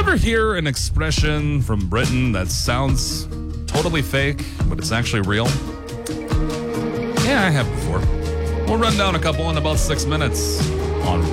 ever hear an expression from Britain that sounds totally fake, but it's actually real? Yeah, I have before. We'll run down a couple in about 6 minutes on